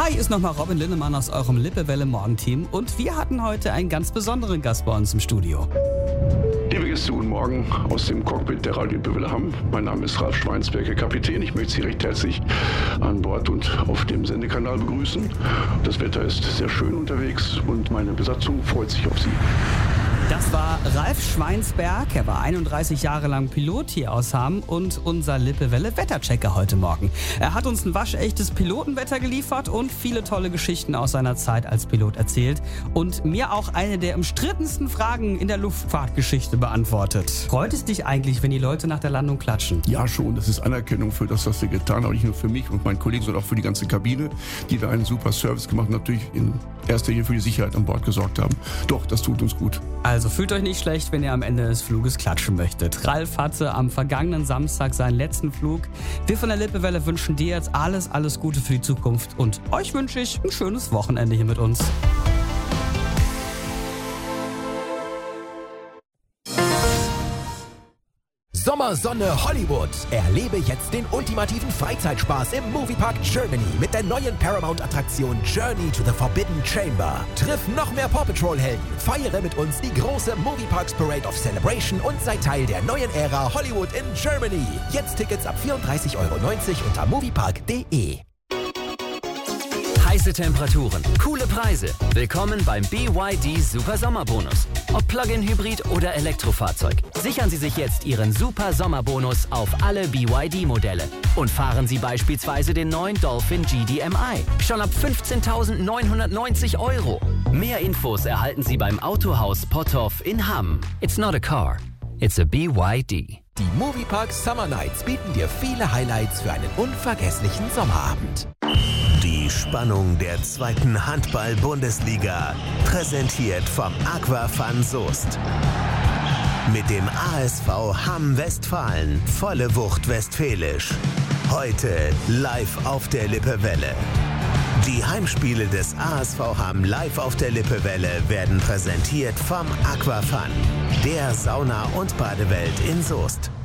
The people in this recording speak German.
Hi, ist nochmal Robin Linnemann aus eurem Lippewelle-Morgenteam und wir hatten heute einen ganz besonderen Gast bei uns im Studio. Liebe Gäste, guten Morgen aus dem Cockpit der Radio Lippewelle Hamm. Mein Name ist Ralf Schweinsberg, Ihr Kapitän. Ich möchte Sie recht herzlich an Bord und auf dem Sendekanal begrüßen. Das Wetter ist sehr schön unterwegs und meine Besatzung freut sich auf Sie. Das war Ralf Schweinsberg. Er war 31 Jahre lang Pilot hier aus Hamm und unser Lippewelle-Wetterchecker heute Morgen. Er hat uns ein waschechtes Pilotenwetter geliefert und viele tolle Geschichten aus seiner Zeit als Pilot erzählt und mir auch eine der umstrittensten Fragen in der Luftfahrtgeschichte beantwortet. Freut es dich eigentlich, wenn die Leute nach der Landung klatschen? Ja, schon. Das ist Anerkennung für das, was wir getan haben. Nicht nur für mich und meinen Kollegen, sondern auch für die ganze Kabine, die da einen super Service gemacht und natürlich in erster Linie für die Sicherheit an Bord gesorgt haben. Doch, das tut uns gut. Also fühlt euch nicht schlecht, wenn ihr am Ende des Fluges klatschen möchtet. Ralf hatte am vergangenen Samstag seinen letzten Flug. Wir von der Lippewelle wünschen dir jetzt alles Gute für die Zukunft und euch wünsche ich ein schönes Wochenende hier mit uns. Sommersonne Hollywood. Erlebe jetzt den ultimativen Freizeitspaß im Moviepark Germany mit der neuen Paramount-Attraktion Journey to the Forbidden Chamber. Triff noch mehr Paw Patrol-Helden, feiere mit uns die große Movieparks Parade of Celebration und sei Teil der neuen Ära Hollywood in Germany. Jetzt Tickets ab 34,90 € unter moviepark.de. Heiße Temperaturen, coole Preise. Willkommen beim BYD Super Sommerbonus. Ob Plug-in-Hybrid oder Elektrofahrzeug. Sichern Sie sich jetzt Ihren Super Sommerbonus auf alle BYD-Modelle. Und fahren Sie beispielsweise den neuen Dolphin GDMI. Schon ab 15.990 €. Mehr Infos erhalten Sie beim Autohaus Potthoff in Hamm. It's not a car, it's a BYD. Die Moviepark Summer Nights bieten dir viele Highlights für einen unvergesslichen Sommerabend. Die Spannung der zweiten Handball-Bundesliga, präsentiert vom Aquafun Soest. Mit dem ASV Hamm Westfalen, volle Wucht westfälisch. Heute live auf der Lippewelle. Die Heimspiele des ASV Hamm live auf der Lippewelle werden präsentiert vom Aquafun, der Sauna- und Badewelt in Soest.